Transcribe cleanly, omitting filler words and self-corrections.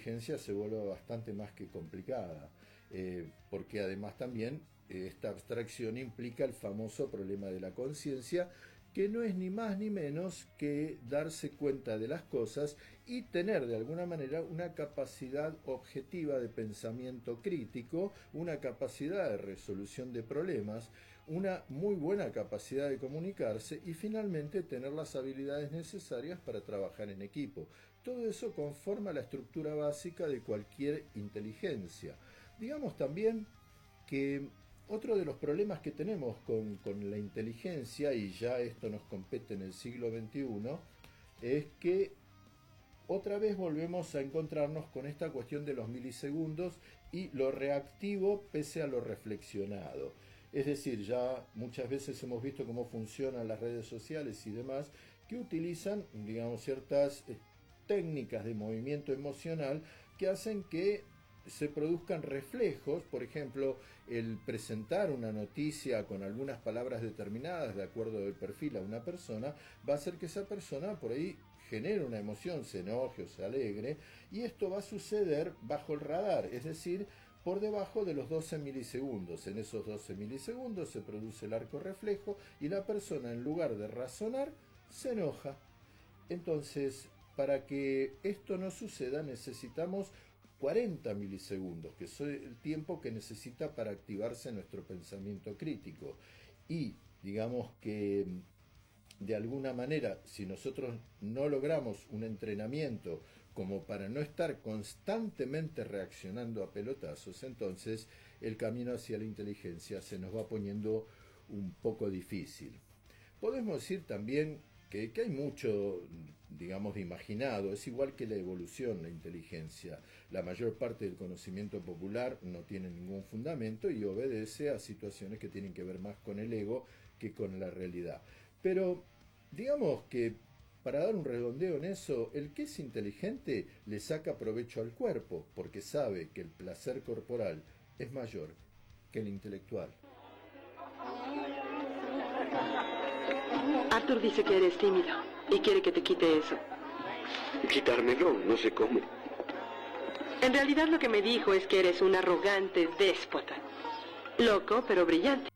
inteligencia se vuelve bastante más que complicada, porque además también esta abstracción implica el famoso problema de la conciencia, que no es ni más ni menos que darse cuenta de las cosas y tener de alguna manera una capacidad objetiva de pensamiento crítico, una capacidad de resolución de problemas, una muy buena capacidad de comunicarse y finalmente tener las habilidades necesarias para trabajar en equipo. Todo eso conforma la estructura básica de cualquier inteligencia. Digamos también que otro de los problemas que tenemos con la inteligencia, y ya esto nos compete en el siglo XXI, es que otra vez volvemos a encontrarnos con esta cuestión de los milisegundos y lo reactivo pese a lo reflexionado. Es decir, ya muchas veces hemos visto cómo funcionan las redes sociales y demás, que utilizan, digamos, ciertas técnicas de movimiento emocional que hacen que se produzcan reflejos. Por ejemplo, el presentar una noticia con algunas palabras determinadas de acuerdo al perfil a una persona va a hacer que esa persona por ahí genere una emoción, se enoje o se alegre, y esto va a suceder bajo el radar, es decir, por debajo de los 12 milisegundos. En esos 12 milisegundos se produce el arco reflejo y la persona, en lugar de razonar, se enoja. Entonces, para que esto no suceda, necesitamos 40 milisegundos, que es el tiempo que necesita para activarse nuestro pensamiento crítico. Y digamos que de alguna manera, si nosotros no logramos un entrenamiento como para no estar constantemente reaccionando a pelotazos, entonces el camino hacia la inteligencia se nos va poniendo un poco difícil. Podemos decir también que hay mucho, digamos, de imaginado. Es igual que la evolución, la inteligencia. La mayor parte del conocimiento popular no tiene ningún fundamento y obedece a situaciones que tienen que ver más con el ego que con la realidad. Pero digamos que, para dar un redondeo en eso, el que es inteligente le saca provecho al cuerpo, porque sabe que el placer corporal es mayor que el intelectual. Arthur dice que eres tímido y quiere que te quite eso. Quitármelo, no sé cómo. En realidad lo que me dijo es que eres un arrogante déspota. Loco, pero brillante.